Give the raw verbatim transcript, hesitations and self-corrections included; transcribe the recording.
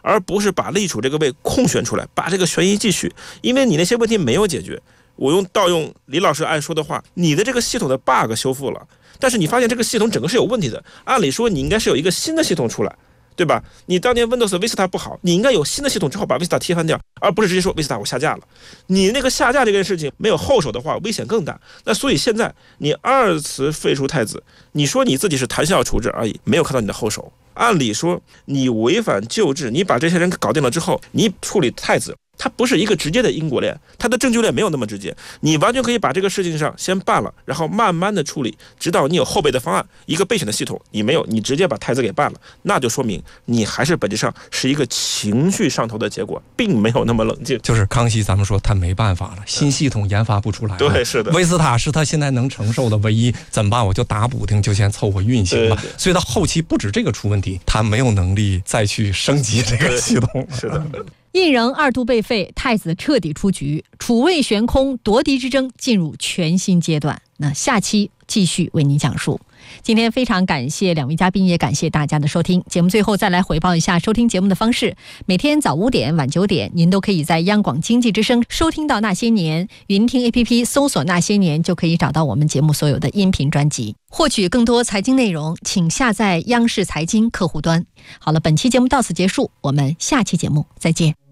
而不是把立储这个位空选出来，把这个悬疑继续，因为你那些问题没有解决。我用盗用李老师按说的话，你的这个系统的 bug 修复了，但是你发现这个系统整个是有问题的，按理说你应该是有一个新的系统出来，对吧？你当年 Windows Vista 不好，你应该有新的系统之后把 Vista 替换掉，而不是直接说 Vista 我下架了。你那个下架这件事情没有后手的话，危险更大。那所以现在你二次废除太子，你说你自己是谈笑处置而已，没有看到你的后手。按理说你违反旧制，你把这些人搞定了之后，你处理太子，它不是一个直接的因果链，它的证据链没有那么直接，你完全可以把这个事情上先办了，然后慢慢的处理，直到你有后备的方案，一个备选的系统你没有，你直接把太子给办了，那就说明你还是本质上是一个情绪上头的结果，并没有那么冷静。 就是康熙咱们说他没办法了，新系统研发不出来了， 对，是的， 威斯塔是他现在能承受的唯一，怎么办？我就打补丁，就先凑合运行吧。所以他后期不止这个出问题，他没有能力再去升级这个系统。 是的。 胤禛二度被废，太子彻底出局，储位悬空，夺嫡之争进入全新阶段。那下期继续为您讲述。今天非常感谢两位嘉宾，也感谢大家的收听。节目最后再来回报一下收听节目的方式：每天早五点、晚九点，您都可以在央广经济之声收听到《那些年》，云听 A P P 搜索《那些年》就可以找到我们节目所有的音频专辑。获取更多财经内容，请下载央视财经客户端。好了，本期节目到此结束，我们下期节目再见。